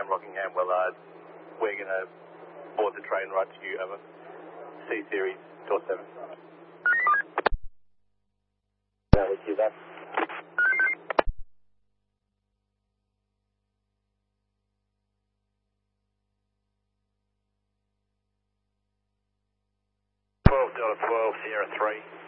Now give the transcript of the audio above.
Rockingham, Willard. We're going to board the train right to you, over. C Series, door 7. With you, that. Delta 12, Sierra 3.